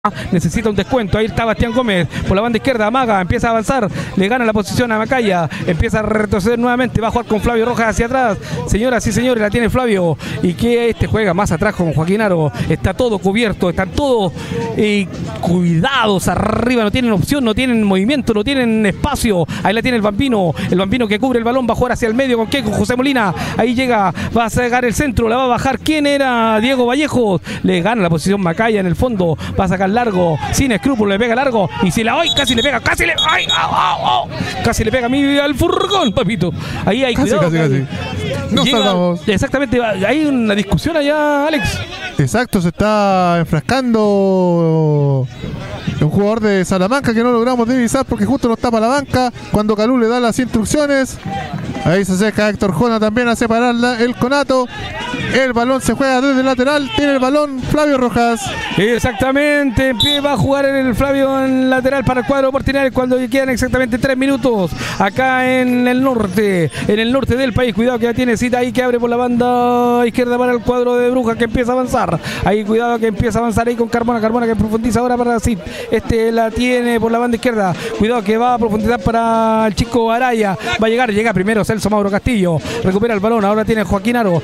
Necesita un descuento, ahí está Bastián Gómez por la banda izquierda, amaga, empieza a avanzar, le gana la posición a Macaya, empieza a retroceder nuevamente, va a jugar con Flavio Rojas hacia atrás, señoras y señores, la tiene Flavio, y que juega más atrás con Joaquín Aro, está todo cubierto, están todos cuidados arriba, no tienen opción, no tienen movimiento, no tienen espacio, ahí la tiene el Bambino que cubre el balón, va a jugar hacia el medio, ¿con qué? Con José Molina, ahí llega, va a sacar el centro, la va a bajar, ¿quién era? Diego Vallejos, le gana la posición Macaya en el fondo, va a sacar largo, sin escrúpulo, le pega largo, y si la hoy casi le pega, casi le pega a mí al furgón, papito. Ahí hay cuidado. Casi. Nos salvamos. Exactamente, hay una discusión allá, Alex. Exacto, se está enfrascando un jugador de Salamanca que no logramos divisar porque justo nos tapa la banca cuando Calú le da las instrucciones. Ahí se acerca Héctor Jona también a separar el conato. El balón se juega desde el lateral. Tiene el balón Flavio Rojas. Exactamente. Va a jugar el Flavio en lateral para el cuadro oportunidad cuando quedan exactamente 3 minutos. Acá en el norte del país. Cuidado que ya tiene cita ahí que abre por la banda izquierda para el cuadro de Brujas que empieza a avanzar. Ahí cuidado que empieza a avanzar ahí con Carmona que profundiza ahora para Cid. La tiene por la banda izquierda. Cuidado que va a profundizar para el chico Araya. Va a llega primero Celso Mauro Castillo. Recupera el balón. Ahora tiene Joaquín Aro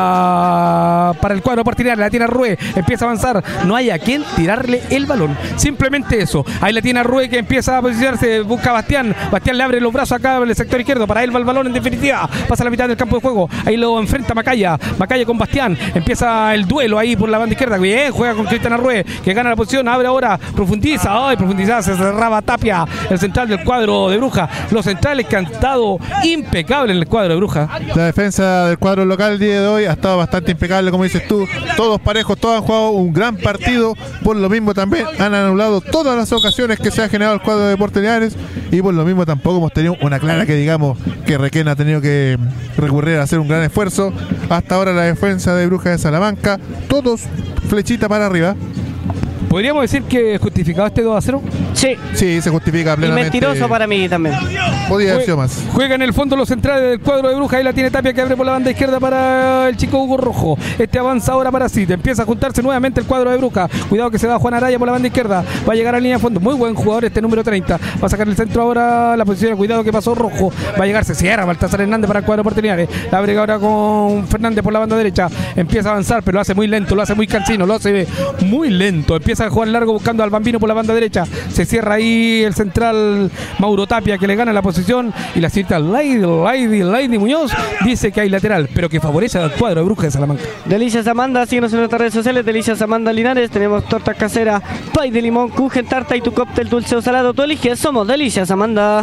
para el cuadro partidario. La tiene Arrué. Empieza a avanzar. No hay a quien tirarle el balón. Simplemente eso. Ahí la tiene Arrué que empieza a posicionarse. Busca a Bastián. Bastián le abre los brazos acá en el sector izquierdo. Para él va el balón en definitiva. Pasa a la mitad del campo de juego. Ahí lo enfrenta Macaya. Macaya con Bastián. Empieza el duelo ahí por la banda izquierda. Bien, juega con Cristian Arrué que gana la posición. Abre ahora. Profundiza. Profundizada. Se cerraba Tapia. El central del cuadro de Bruja. Los centrales que han estado impecables en el cuadro de Bruja. La defensa del cuadro local el día de hoy ha estado bastante impecable, como dices tú. Todos parejos, todos han jugado un gran partido. Por lo mismo también han anulado todas las ocasiones que se ha generado el cuadro de Deportes Linares. Y por lo mismo tampoco hemos tenido una clara que digamos que Requena ha tenido que recurrir a hacer un gran esfuerzo. Hasta ahora la defensa de Brujas de Salamanca, todos flechita para arriba. ¿Podríamos decir que justificado este 2-0? Sí, se justifica plenamente. Y mentiroso para mí también. Podría haber sido más. Juega en el fondo los centrales del cuadro de Bruja. Ahí la tiene Tapia que abre por la banda izquierda para el chico Hugo Rojo. Avanza ahora para Cid. Empieza a juntarse nuevamente el cuadro de Bruja. Cuidado que se va Juan Araya por la banda izquierda. Va a llegar a línea de fondo. Muy buen jugador número 30. Va a sacar el centro ahora la posición. Cuidado que pasó Rojo. Va a llegar, se cierra Baltasar Hernández para el cuadro de oportunidades. La abre ahora con Fernández por la banda derecha. Empieza a avanzar, pero lo hace muy lento, lo hace muy cansino, lo hace muy lento. Empieza a jugar largo buscando al Bambino por la banda derecha. Se cierra ahí el central Mauro Tapia que le gana la posición y la cita Lady Muñoz dice que hay lateral, pero que favorece al cuadro de Brujas de Salamanca. Delicias Amanda, síguenos en nuestras redes sociales. Delicias Amanda Linares, tenemos tortas caseras, pay de limón, kuchen, tarta y tu cóctel dulce o salado. Tú eliges, somos Delicias Amanda.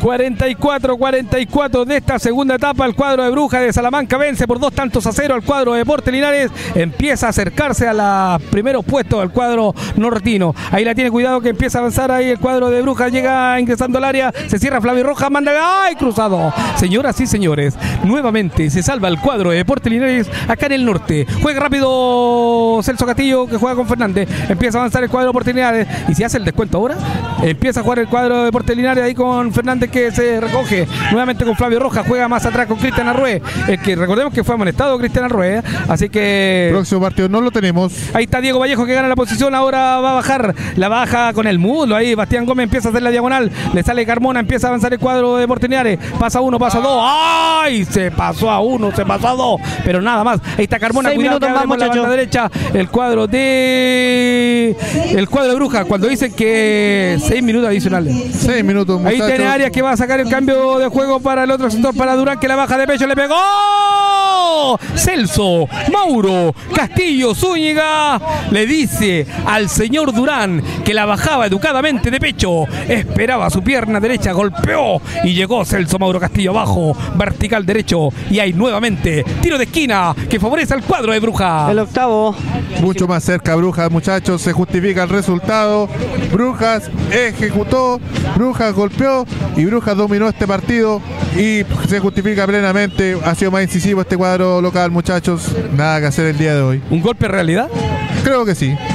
44 de esta segunda etapa. El cuadro de Brujas de Salamanca vence por 2-0 al cuadro de Deportes Linares. Empieza a acercarse a los primeros puestos del cuadro nortino. Ahí la tiene, cuidado que empieza a avanzar ahí el cuadro de Brujas. Llega ingresando al área. Se cierra Flavio Rojas. Manda. ¡Ay! Cruzado. Señoras y señores, nuevamente se salva el cuadro de Deportes Linares acá en el norte. Juega rápido Celso Castillo que juega con Fernández. Empieza a avanzar el cuadro de Deportes Linares. Y si hace el descuento ahora, empieza a jugar el cuadro de Deportes Linares ahí con Fernández que se recoge nuevamente con Flavio Rojas, juega más atrás con Cristian Arrué, que recordemos que fue amonestado Cristian Arrué, así que próximo partido no lo tenemos. Ahí está Diego Vallejo que gana la posición, ahora va a bajar, la baja con el muslo, ahí Bastián Gómez empieza a hacer la diagonal, le sale Carmona, empieza a avanzar el cuadro de Deportes Linares, pasa uno, pasa dos, ¡ay! Se pasó a uno, se pasó a dos, pero nada más, ahí está Carmona, cuidado que abre por la banda derecha, el cuadro de Brujas, cuando dicen que 6 minutos adicionales. 6 minutos, muchachos. Ahí tiene Arias que va a sacar el cambio de juego para el otro sector, para Durán que la baja de pecho, le pegó Celso Mauro Castillo Zúñiga, le dice al señor Durán que la bajaba educadamente de pecho, esperaba su pierna derecha, golpeó y llegó Celso Mauro Castillo abajo, vertical derecho, y hay nuevamente tiro de esquina que favorece al cuadro de Brujas. El octavo. Mucho más cerca Brujas, muchachos, se justifica el resultado. Brujas ejecutó, Brujas golpeó y Brujas dominó este partido y se justifica plenamente. Ha sido más incisivo este cuadro local, muchachos. Nada que hacer el día de hoy. ¿Un golpe de realidad? Creo que sí.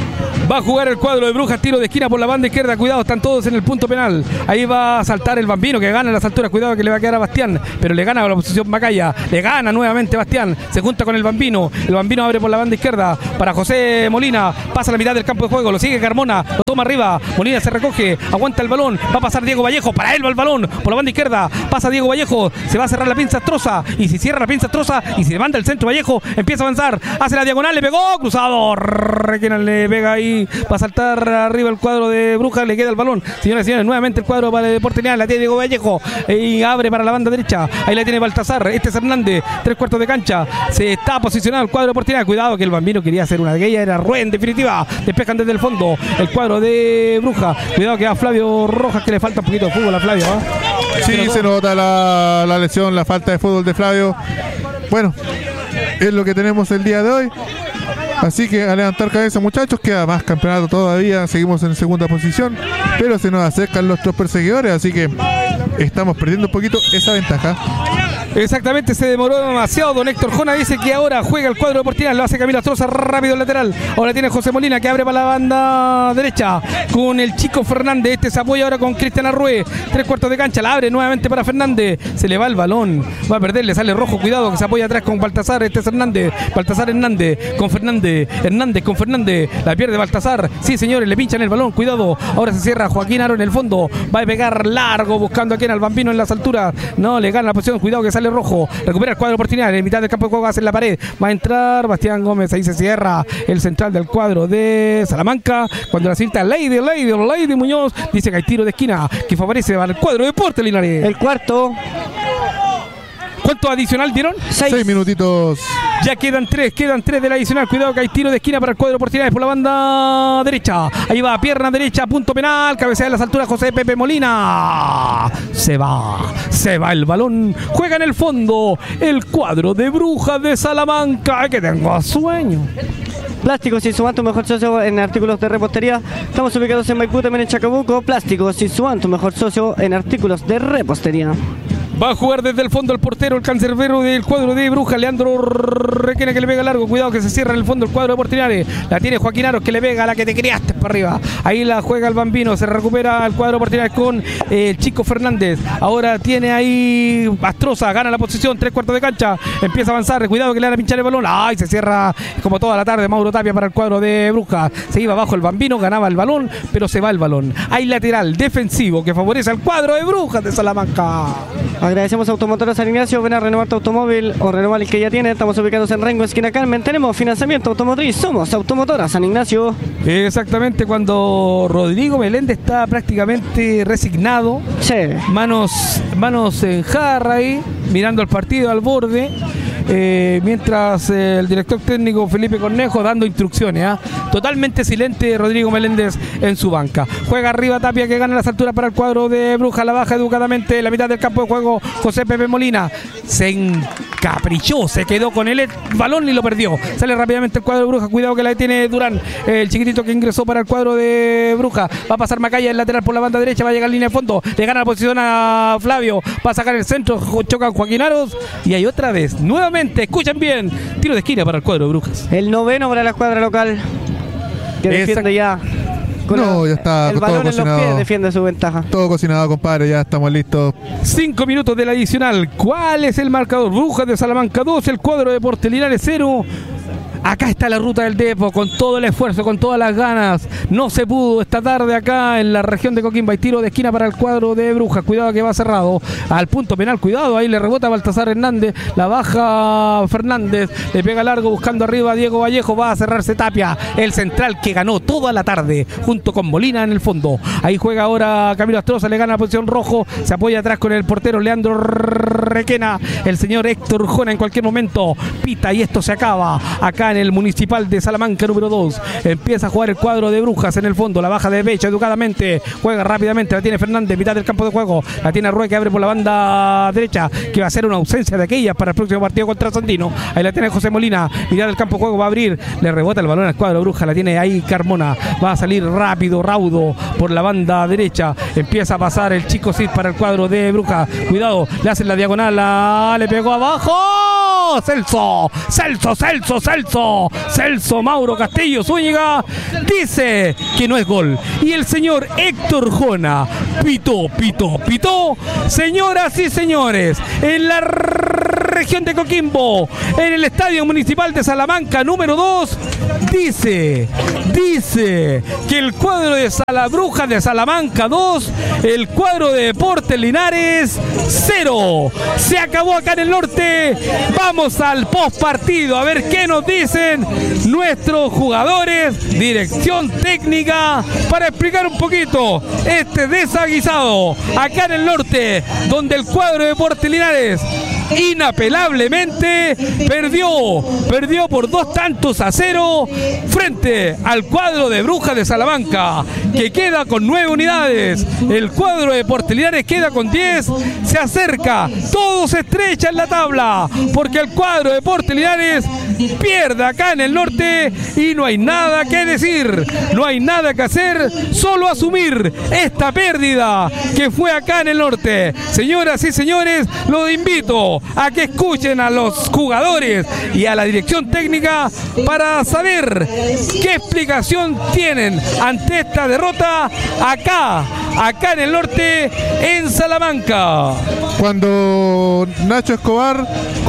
Va a jugar el cuadro de Brujas, tiro de esquina por la banda izquierda, cuidado, están todos en el punto penal. Ahí va a saltar el Bambino, que gana las alturas, cuidado que le va a quedar a Bastián, pero le gana a la posición Macaya, le gana nuevamente Bastián, se junta con el Bambino abre por la banda izquierda para José Molina, pasa a la mitad del campo de juego, lo sigue Carmona, lo toma arriba, Molina se recoge, aguanta el balón, va a pasar Diego Vallejo, para él va el balón, por la banda izquierda, pasa Diego Vallejo, se va a cerrar la pinza Astroza, y si cierra la pinza Astroza, y si le manda el centro Vallejo, empieza a avanzar, hace la diagonal, le pegó, cruzado, Requena le pega ahí, va a saltar arriba el cuadro de Brujas, le queda el balón, señoras y señores, nuevamente el cuadro para el Deportes, la tiene Diego Vallejo, y abre para la banda derecha, ahí la tiene Baltasar, este es Hernández, 3/4 de cancha, se está posicionado el cuadro de Deportes, cuidado que el Bambino quería hacer una de ellas, era Rue en definitiva, despejan desde el fondo, el cuadro de Brujas, cuidado que a Flavio Rojas que le falta un poquito de fútbol a Flavio, ¿eh? Sí, se nota la lesión, la falta de fútbol de Flavio. Bueno, es lo que tenemos el día de hoy. Así que a levantar cabeza, muchachos, queda más campeonato todavía, seguimos en segunda posición, pero se nos acercan nuestros perseguidores, así que estamos perdiendo un poquito esa ventaja. Exactamente, se demoró demasiado. Don Héctor Jona dice que ahora juega el cuadro de Deportes, lo hace Camilo Astroza, rápido el lateral. Ahora tiene José Molina que abre para la banda derecha con el Chico Fernández. Este se apoya ahora con Cristian Arrué. 3/4 de cancha, la abre nuevamente para Fernández. Se le va el balón, va a perder, le sale rojo. Cuidado que se apoya atrás con Baltasar. Este es Hernández, Baltasar Hernández con Fernández, Hernández con Fernández. La pierde Baltasar. Sí, señores, le pinchan el balón. Cuidado, ahora se cierra Joaquín Aro en el fondo. Va a pegar largo buscando aquí en al Bambino en las alturas. No, le gana la posición. Cuidado que sale rojo, recupera el cuadro de oportunidad en mitad del campo de juego, hace la pared, va a entrar Bastián Gómez, ahí se cierra el central del cuadro de Salamanca, cuando la cinta Lady Muñoz dice que hay tiro de esquina que favorece al cuadro de Deportes Linares. El cuarto. ¿Cuánto adicional dieron? 6 minutitos. Ya quedan tres del adicional. Cuidado que hay tiro de esquina para el cuadro de oportunidades por la banda derecha. Ahí va, pierna derecha, punto penal. Cabecea en las alturas José Pepe Molina. Se va el balón. Juega en el fondo el cuadro de Brujas de Salamanca. Que tengo sueño. Plásticos Insuman, tu mejor socio en artículos de repostería. Estamos ubicados en Maipú, también en Chacabuco. Plásticos Insuman, tu mejor socio en artículos de repostería. Va a jugar desde el fondo el portero, el cancerbero del cuadro de Brujas, Leandro Requena, que le pega largo. Cuidado que se cierra en el fondo el cuadro de Portinares. La tiene Joaquín Aros, que le pega a la que te criaste para arriba. Ahí la juega el Bambino, se recupera el cuadro de Portinares con el Chico Fernández. Ahora tiene ahí Astroza, gana la posición, 3/4 de cancha. Empieza a avanzar, cuidado que le van a pinchar el balón. Ay, se cierra como toda la tarde Mauro Tapia para el cuadro de Brujas. Se iba abajo el Bambino, ganaba el balón, pero se va el balón. Hay lateral defensivo que favorece al cuadro de Brujas de Salamanca. Agradecemos a Automotora San Ignacio. Ven a renovar tu automóvil o renovar el que ya tiene. Estamos ubicados en Rengo, esquina Carmen. Tenemos financiamiento automotriz. Somos Automotora San Ignacio. Exactamente, cuando Rodrigo Meléndez está prácticamente resignado. Sí. Manos en jarra ahí, mirando el partido al borde. Mientras el director técnico Felipe Cornejo dando instrucciones, totalmente silente Rodrigo Meléndez en su banca. Juega arriba Tapia, que gana las alturas para el cuadro de Brujas, la baja educadamente en la mitad del campo de juego José Pepe Molina. Se encaprichó, se quedó con el balón y lo perdió. Sale rápidamente el cuadro de Brujas, cuidado que la tiene Durán, el chiquitito que ingresó para el cuadro de Brujas. Va a pasar Macaya, el lateral por la banda derecha, va a llegar a línea de fondo, le gana la posición a Flavio, va a sacar el centro, chocan Joaquín Aros y hay otra vez, nuevamente, escuchen bien, tiro de esquina para el cuadro de Brujas. El noveno para la escuadra local, que defiende ya. No, ya está el todo balón cocinado. en los pies, defiende su ventaja. Todo cocinado, compadre, ya estamos listos. 5 minutos del adicional. ¿Cuál es el marcador? Brujas de Salamanca 2, el cuadro de Deportes Linares 0. Acá está la ruta del Depo, con todo el esfuerzo, con todas las ganas. No se pudo esta tarde acá en la región de Coquimbo. Hay tiro de esquina para el cuadro de Brujas. Cuidado que va cerrado al punto penal. Cuidado, ahí le rebota Baltasar Hernández. La baja Fernández. Le pega largo buscando arriba a Diego Vallejo. Va a cerrarse Tapia, el central que ganó toda la tarde junto con Molina en el fondo. Ahí juega ahora Camilo Astroza. Le gana la posición rojo. Se apoya atrás con el portero Leandro Requena. El señor Héctor Jona en cualquier momento pita y esto se acaba acá en el Municipal de Salamanca número 2. Empieza a jugar el cuadro de Brujas en el fondo, la baja de pecho educadamente, juega rápidamente, la tiene Fernández, mitad del campo de juego, la tiene Arrué, que abre por la banda derecha, que va a ser una ausencia de aquellas para el próximo partido contra Sandino. Ahí la tiene José Molina, mitad del campo de juego, va a abrir, le rebota el balón al cuadro de Brujas, la tiene ahí Carmona, va a salir rápido, raudo por la banda derecha, empieza a pasar el Chico Cid para el cuadro de Brujas, cuidado, le hacen la diagonal, le pegó abajo. Celso Mauro Castillo Zúñiga dice que no es gol. Y el señor Héctor Jona pitó. Señoras y señores, en la región de Coquimbo, en el Estadio Municipal de Salamanca número 2, dice que el cuadro de Brujas de Salamanca 2, el cuadro de Deportes Linares 0. Se acabó acá en el norte. Vamos al post partido a ver qué nos dicen nuestros jugadores, dirección técnica, para explicar un poquito este desaguisado acá en el norte, donde el cuadro de Deportes Linares inapelablemente perdió por 2-0 frente al cuadro de Brujas de Salamanca, que queda con 9 unidades. El cuadro de Deportes Linares queda con 10, se acerca, todo se estrecha en la tabla, porque el cuadro de Deportes Linares pierde acá en el norte y no hay nada que decir, no hay nada que hacer, solo asumir esta pérdida que fue acá en el norte. Señoras y señores, los invito a que escuchen a los jugadores y a la dirección técnica para saber qué explicación tienen ante esta derrota acá en el norte, en Salamanca. Cuando Nacho Escobar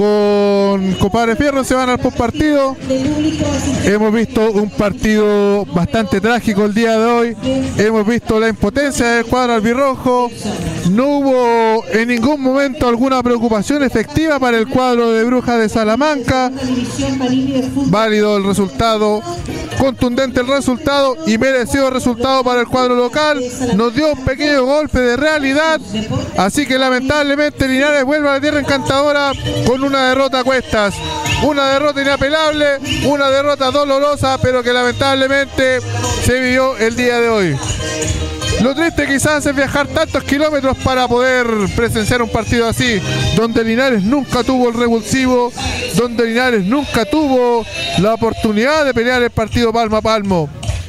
con Compadre Fierro se van al postpartido, hemos visto un partido bastante trágico el día de hoy. Hemos visto la impotencia del cuadro albirrojo. No hubo en ningún momento alguna preocupación efectiva para el cuadro de Brujas de Salamanca. Válido el resultado, contundente el resultado y merecido resultado para el cuadro local. Nos dio un pequeño golpe de realidad, así que lamentablemente Linares vuelve a la tierra encantadora con una derrota a cuestas, una derrota inapelable, una derrota dolorosa, pero que lamentablemente se vivió el día de hoy. Lo triste quizás es viajar tantos kilómetros para poder presenciar un partido así, donde Linares nunca tuvo el revulsivo, donde Linares nunca tuvo la oportunidad de pelear el partido palmo a palmo.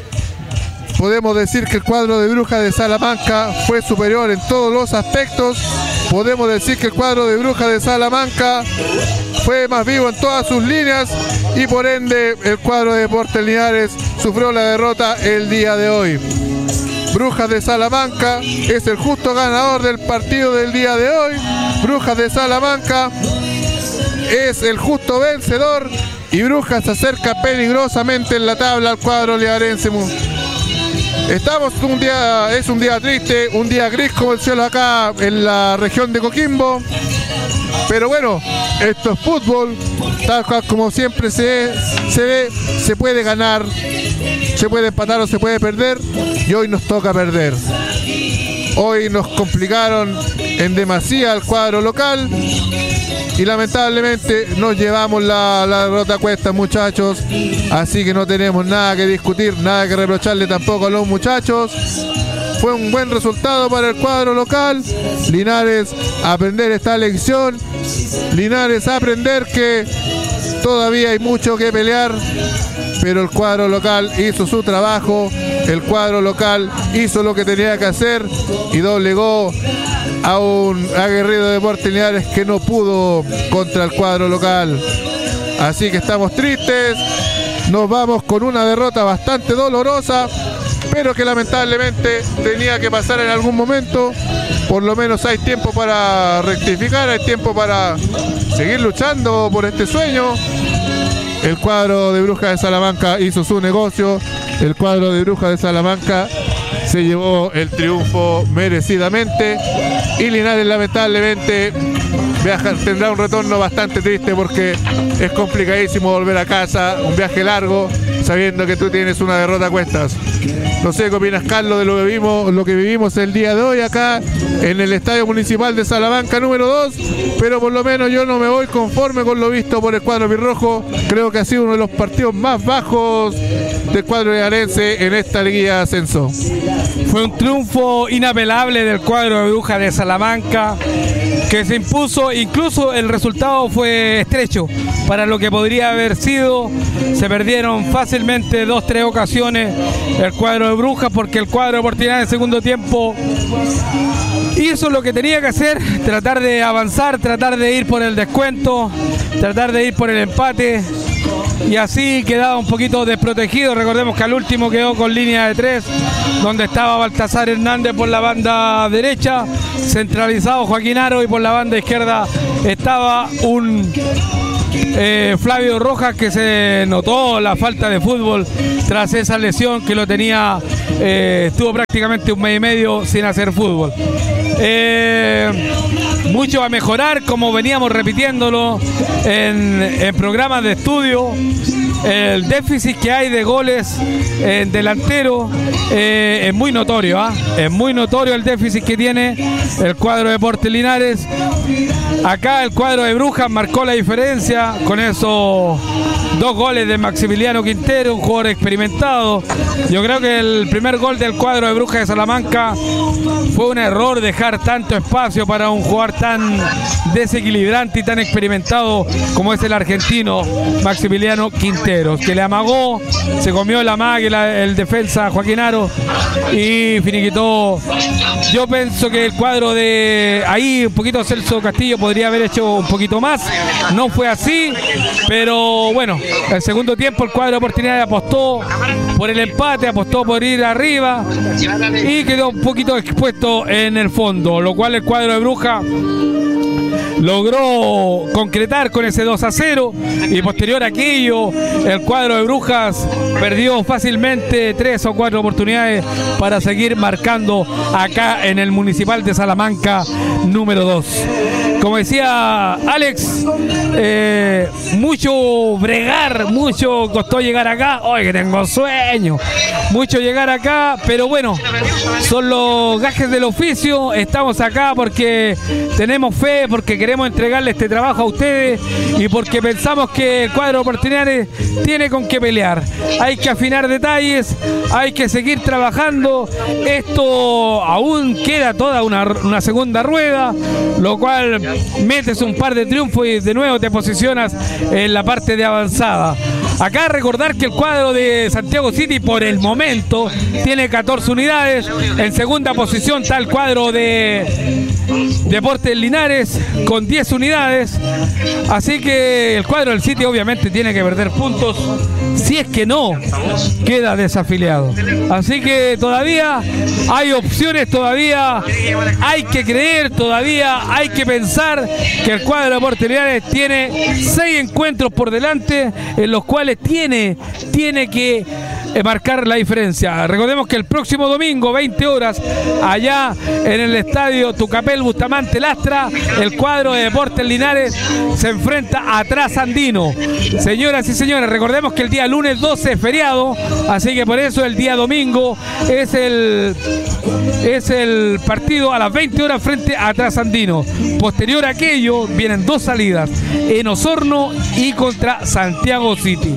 Podemos decir que el cuadro de Brujas de Salamanca fue superior en todos los aspectos. Podemos decir que el cuadro de Brujas de Salamanca fue más vivo en todas sus líneas y por ende el cuadro de Deportes Linares sufrió la derrota el día de hoy. Brujas de Salamanca es el justo ganador del partido del día de hoy. Brujas de Salamanca es el justo vencedor y Brujas se acerca peligrosamente en la tabla al cuadro linarense. Es un día triste, un día gris como el cielo acá en la región de Coquimbo. Pero bueno, esto es fútbol, tal cual como siempre se ve, se puede ganar, se puede empatar o se puede perder, y hoy nos toca perder. Hoy nos complicaron en demasía al cuadro local y lamentablemente nos llevamos la derrota a cuestas, muchachos. Así que no tenemos nada que discutir, nada que reprocharle tampoco a los muchachos. Fue un buen resultado para el cuadro local. Linares aprender esta lección. Linares aprender que todavía hay mucho que pelear, pero el cuadro local hizo su trabajo. El cuadro local hizo lo que tenía que hacer y doblegó a un aguerrido Deportes Linares que no pudo contra el cuadro local. Así que estamos tristes. Nos vamos con una derrota bastante dolorosa, pero que lamentablemente tenía que pasar en algún momento. Por lo menos hay tiempo para rectificar, hay tiempo para seguir luchando por este sueño. El cuadro de Brujas de Salamanca hizo su negocio. El cuadro de Brujas de Salamanca se llevó el triunfo merecidamente. Y Linares lamentablemente tendrá un retorno bastante triste porque es complicadísimo volver a casa, un viaje largo, sabiendo que tú tienes una derrota a cuestas. No sé qué opinas, Carlos, de lo que vivimos el día de hoy acá en el Estadio Municipal de Salamanca número 2, pero por lo menos yo no me voy conforme con lo visto por el cuadro birrojo. Creo que ha sido uno de los partidos más bajos del cuadro linarense en esta liguilla de ascenso. Fue un triunfo inapelable del cuadro de Brujas de Salamanca, que se impuso, incluso el resultado fue estrecho para lo que podría haber sido. Se perdieron fácilmente 2-3 ocasiones el cuadro de Brujas, porque el cuadro de Deportes en el segundo tiempo hizo lo que tenía que hacer, tratar de avanzar, tratar de ir por el descuento, tratar de ir por el empate y así quedaba un poquito desprotegido. Recordemos que al último quedó con línea de 3, donde estaba Baltasar Hernández por la banda derecha, centralizado Joaquín Aro, y por la banda izquierda estaba un Flavio Rojas, que se notó la falta de fútbol tras esa lesión que lo tenía, estuvo prácticamente un mes y medio sin hacer fútbol. Mucho a mejorar, como veníamos repitiéndolo en programas de estudio. El déficit que hay de goles en delantero es muy notorio, es muy notorio el déficit que tiene el cuadro de Deportes Linares. Acá el cuadro de Brujas marcó la diferencia con esos 2 goles de Maximiliano Quintero, un jugador experimentado. Yo creo que el primer gol del cuadro de Brujas de Salamanca fue un error, dejar tanto espacio para un jugador tan desequilibrante y tan experimentado como es el argentino Maximiliano Quintero, que le amagó, se comió la amague el defensa Joaquín Aro y finiquitó. Yo pienso que el cuadro de ahí, un poquito Celso Castillo podría haber hecho un poquito más, no fue así, pero bueno, el segundo tiempo el cuadro de oportunidad apostó por el empate, apostó por ir arriba y quedó un poquito expuesto en el fondo, lo cual el cuadro de Brujas logró concretar con ese 2-0 y posterior a aquello el cuadro de Brujas perdió fácilmente 3 o 4 oportunidades para seguir marcando acá en el Municipal de Salamanca número 2. Como decía Alex, mucho bregar, mucho costó llegar acá. Hoy que tengo sueño, mucho llegar acá, pero bueno, son los gajes del oficio. Estamos acá porque tenemos fe, porque queremos entregarle este trabajo a ustedes y porque pensamos que el cuadro de oportunidades tiene con qué pelear. Hay que afinar detalles, hay que seguir trabajando. Esto aún queda toda una segunda rueda, lo cual metes un par de triunfos y de nuevo te posicionas en la parte de avanzada. Acá recordar que el cuadro de Santiago City por el momento tiene 14 unidades. En segunda posición está el cuadro de Deportes Linares con 10 unidades. Así que el cuadro del City obviamente tiene que perder puntos, si es que no queda desafiliado. Así que todavía hay opciones, todavía hay que creer, todavía hay que pensar que el cuadro de Deportes Linares tiene 6 encuentros por delante en los cuales tiene que marcar la diferencia. Recordemos que el próximo domingo, 20 horas, allá en el estadio Tucapel Bustamante Lastra, el cuadro de Deportes Linares se enfrenta a Trasandino. Señoras y señores, recordemos que el día lunes 12 es feriado, así que por eso el día domingo es el partido a las 20 horas frente a Trasandino. Posterior a aquello vienen 2 salidas, en Osorno y contra Santiago City.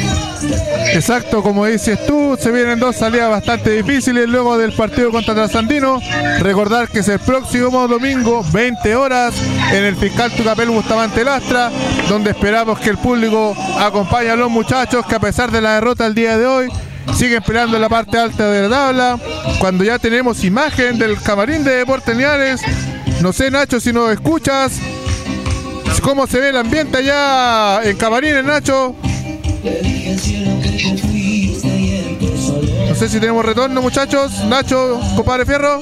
Exacto, como dices tú, se vienen 2 salidas bastante difíciles luego del partido contra Trasandino. Recordar que es el próximo domingo, 20 horas, en el Fiscal Tucapel Bustamante Lastra, donde esperamos que el público acompañe a los muchachos que a pesar de la derrota el día de hoy, siguen peleando en la parte alta de la tabla. Cuando ya tenemos imagen del camarín de Deportes Linares, no sé, Nacho, si nos escuchas, cómo se ve el ambiente allá en camarines, Nacho. No sé si tenemos retorno, muchachos. Nacho, compadre Fierro.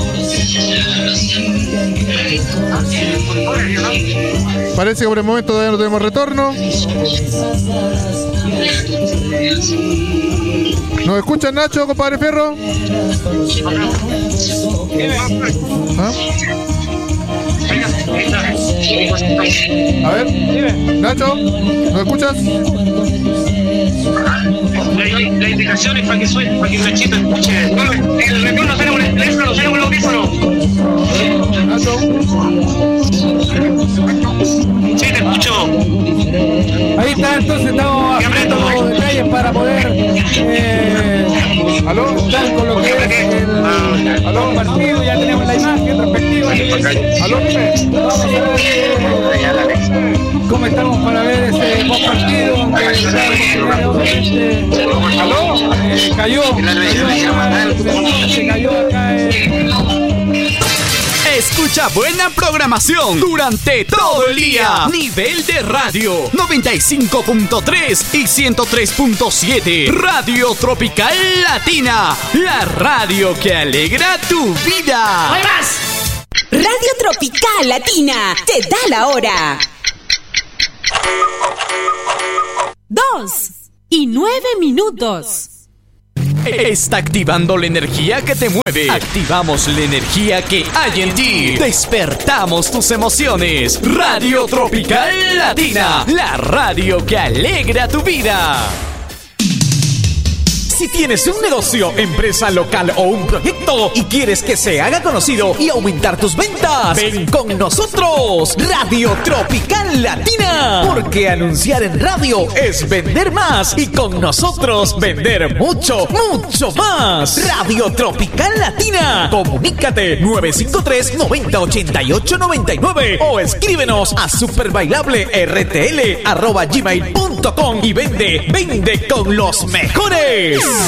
Parece que por el momento todavía no tenemos retorno. ¿Nos escuchan, Nacho, compadre Fierro? ¿Ah? A ver, Nacho, ¿nos escuchas? La indicación es para que suene, para que el Nachito escuche. El retorno será un audífono. Nacho. Sí, te escucho. Ahí está, entonces estamos haciendo los detalles para poder estar con lo que es el partido. Ya tenemos la imagen respectiva. ¿Aló? Vamos a ver cómo estamos para ver ese post partido. ¿Aló? Cayó acá. Escucha buena programación durante todo el día. Nivel de radio 95.3 y 103.7. Radio Tropical Latina, la radio que alegra tu vida. ¡Hoy más! Radio Tropical Latina te da la hora. 2:09. Está activando la energía que te mueve. Activamos la energía que hay en ti. Despertamos tus emociones. Radio Tropical Latina, la radio que alegra tu vida. Si tienes un negocio, empresa local o un proyecto y quieres que se haga conocido y aumentar tus ventas, ven con nosotros, Radio Tropical Latina. Porque anunciar en radio es vender más y con nosotros vender mucho, mucho más. Radio Tropical Latina. Comunícate 953-9088-99 o escríbenos a superbailablert@gmail.com y vende con los mejores.